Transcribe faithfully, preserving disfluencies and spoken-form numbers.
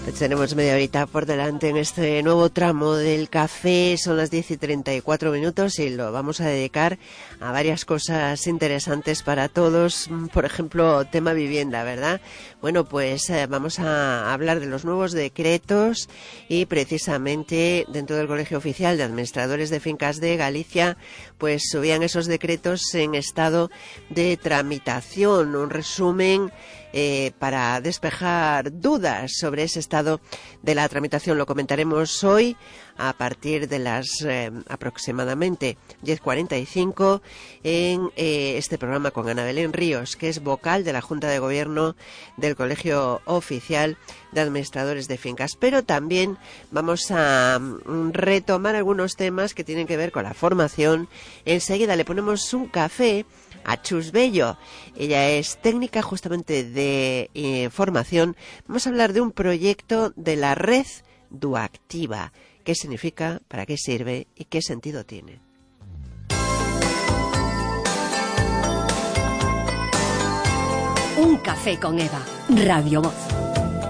Tenemos media horita por delante en este nuevo tramo del café. Son las diez y treinta y cuatro minutos y lo vamos a dedicar a varias cosas interesantes para todos. Por ejemplo, tema vivienda, ¿verdad? Bueno, pues eh, vamos a hablar de los nuevos decretos y precisamente dentro del Colegio Oficial de Administradores de Fincas de Galicia, pues subían esos decretos en estado de tramitación. Un resumen Eh, para despejar dudas sobre ese estado de la tramitación. Lo comentaremos hoy a partir de las eh, aproximadamente diez cuarenta y cinco en eh, este programa con Ana Belén Ríos, que es vocal de la Junta de Gobierno del Colegio Oficial de Administradores de Fincas. Pero también vamos a um, retomar algunos temas que tienen que ver con la formación. Enseguida le ponemos un café a Chus Bello. Ella es técnica justamente de eh, formación. Vamos a hablar de un proyecto de la red Duactiva. ¿Qué significa? ¿Para qué sirve? ¿Y qué sentido tiene? Un café con Eva. Radio Voz.